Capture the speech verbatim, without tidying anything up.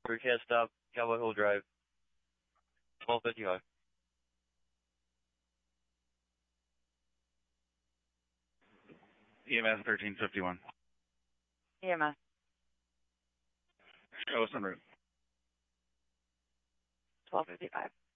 We can't stop. Cowboy Hill Drive. twelve fifty-five. E M S thirteen fifty-one. E M S. Oh, it's en route. twelve fifty-five.